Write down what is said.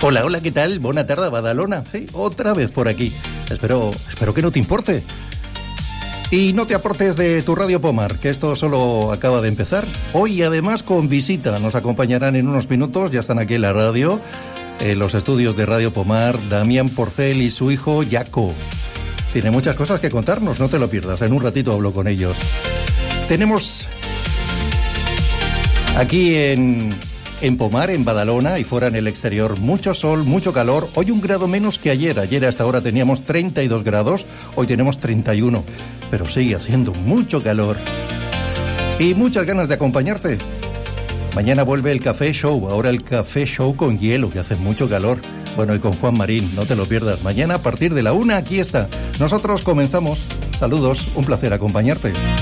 Hola, hola, ¿qué tal? Buena tarde, Badalona. Sí, otra vez por aquí. Espero que no te importe. Y no te aportes de tu Radio Pomar, que esto solo acaba de empezar. Hoy, además, con visita. Nos acompañarán en unos minutos, ya están aquí en la radio, en los estudios de Radio Pomar, Damián Porcel y su hijo, Jaco. Tiene muchas cosas que contarnos, no te lo pierdas. En un ratito hablo con ellos. Tenemos aquí en Pomar, en Badalona y fuera en el exterior, mucho sol, mucho calor. Hoy 1 grado menos que ayer. Ayer hasta ahora teníamos 32 grados, hoy tenemos 31. Pero sigue haciendo mucho calor. Y muchas ganas de acompañarte. Mañana vuelve el Café Show, ahora el Café Show con hielo, que hace mucho calor. Bueno, y con Juan Marín, no te lo pierdas. Mañana a partir de la 1, aquí está. Nosotros comenzamos. Saludos, un placer acompañarte.